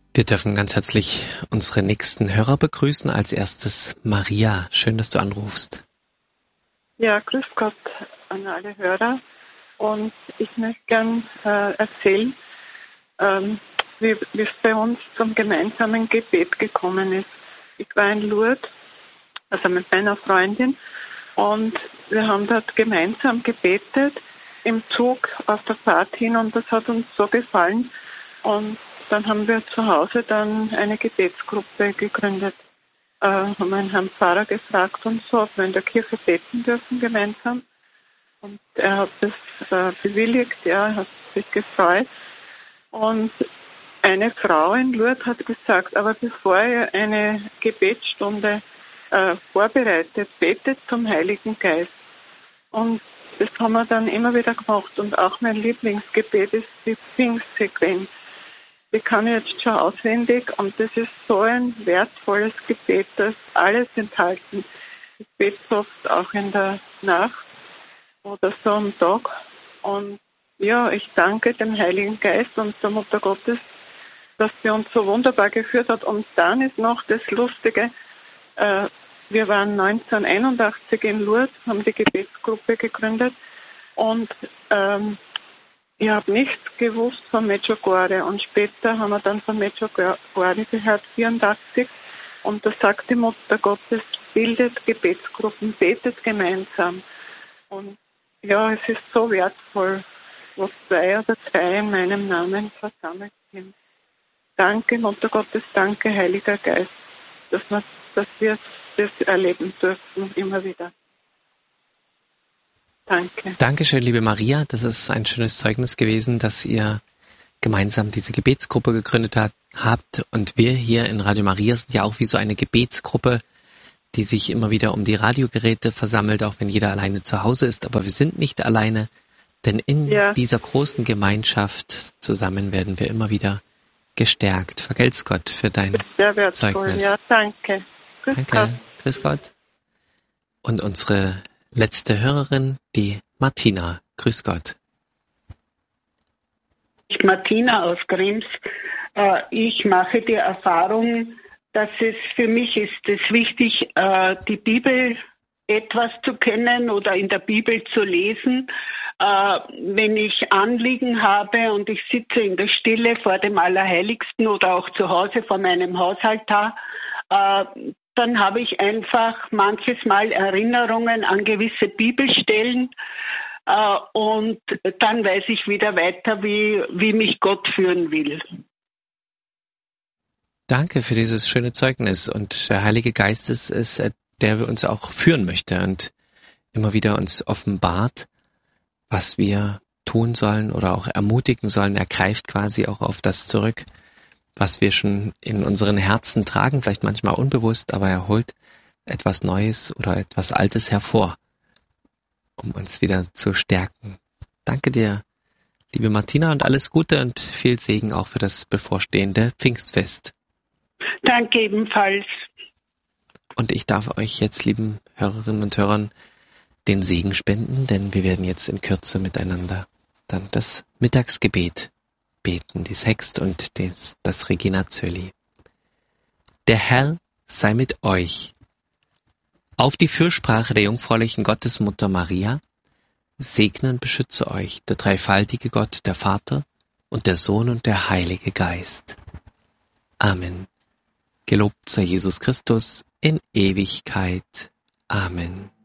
Wir dürfen ganz herzlich unsere nächsten Hörer begrüßen. Als erstes Maria. Schön, dass du anrufst. Ja, grüß Gott an alle Hörer. Und ich möchte gern erzählen, wie es bei uns zum gemeinsamen Gebet gekommen ist. Ich war in Lourdes, also mit meiner Freundin, und wir haben dort gemeinsam gebetet im Zug auf der Fahrt hin, und das hat uns so gefallen. Und dann haben wir zu Hause dann eine Gebetsgruppe gegründet. Haben einen Herrn Pfarrer gefragt und so, ob wir in der Kirche beten dürfen gemeinsam. Und er hat das bewilligt, er hat sich gefreut. Und eine Frau in Lourdes hat gesagt, aber bevor ihr eine Gebetsstunde vorbereitet, betet zum Heiligen Geist. Und das haben wir dann immer wieder gemacht. Und auch mein Lieblingsgebet ist die Pfingstsequenz. Die kann ich jetzt schon auswendig, und das ist so ein wertvolles Gebet, das alles enthalten. Ich bete so oft auch in der Nacht oder so am Tag. Und ja, ich danke dem Heiligen Geist und der Mutter Gottes, dass sie uns so wunderbar geführt hat. Und dann ist noch das Lustige, wir waren 1981 in Lourdes, haben die Gebetsgruppe gegründet, und ich habe nichts gewusst von Medjugorje, und später haben wir dann von Medjugorje gehört, 84, und da sagt die Mutter Gottes, bildet Gebetsgruppen, betet gemeinsam. Und ja, es ist so wertvoll, wo 2 oder 3 in meinem Namen versammelt sind. Danke, Mutter Gottes, danke, Heiliger Geist, dass wir das erleben dürfen, immer wieder. Danke. Dankeschön, liebe Maria. Das ist ein schönes Zeugnis gewesen, dass ihr gemeinsam diese Gebetsgruppe gegründet habt. Und wir hier in Radio Maria sind ja auch wie so eine Gebetsgruppe, die sich immer wieder um die Radiogeräte versammelt, auch wenn jeder alleine zu Hause ist. Aber wir sind nicht alleine, denn in dieser großen Gemeinschaft zusammen werden wir immer wieder gestärkt. Vergelt's Gott für dein Zeugnis. Ja, danke. Grüß Gott. Grüß Gott. Und unsere letzte Hörerin, die Martina. Grüß Gott. Ich Martina aus Krems. Ich mache die Erfahrung, dass es für mich ist es wichtig, die Bibel etwas zu kennen oder in der Bibel zu lesen. Wenn ich Anliegen habe und ich sitze in der Stille vor dem Allerheiligsten oder auch zu Hause vor meinem Hausaltar, dann habe ich einfach manches Mal Erinnerungen an gewisse Bibelstellen und dann weiß ich wieder weiter, wie mich Gott führen will. Danke für dieses schöne Zeugnis. Und der Heilige Geist ist es, der uns auch führen möchte und immer wieder uns offenbart, was wir tun sollen oder auch ermutigen sollen. Er greift quasi auch auf das zurück, was wir schon in unseren Herzen tragen, vielleicht manchmal unbewusst, aber er holt etwas Neues oder etwas Altes hervor, um uns wieder zu stärken. Danke dir, liebe Martina, und alles Gute und viel Segen auch für das bevorstehende Pfingstfest. Danke ebenfalls. Und ich darf euch jetzt, lieben Hörerinnen und Hörern, den Segen spenden, denn wir werden jetzt in Kürze miteinander dann das Mittagsgebet beten, die Sext und das Regina Coeli. Der Herr sei mit euch. Auf die Fürsprache der jungfräulichen Gottesmutter Maria segne und beschütze euch der dreifaltige Gott, der Vater und der Sohn und der Heilige Geist. Amen. Gelobt sei Jesus Christus in Ewigkeit. Amen.